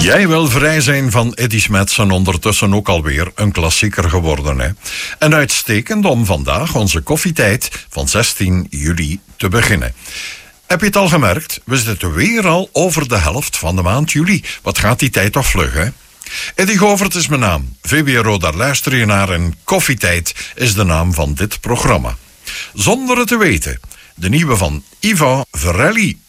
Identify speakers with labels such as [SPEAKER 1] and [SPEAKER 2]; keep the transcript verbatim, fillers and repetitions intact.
[SPEAKER 1] Jij wil vrij zijn van Eddy Smetsen, ondertussen ook alweer een klassieker geworden. Hè? En uitstekend om vandaag onze koffietijd van zestien juli te beginnen. Heb je het al gemerkt? We zitten weer al over de helft van de maand juli. Wat gaat die tijd toch vlug, hè? Eddy Govert is mijn naam. V B R O, daar luister je naar en Koffietijd is de naam van dit programma. Zonder het te weten, de nieuwe van Ivan Verelli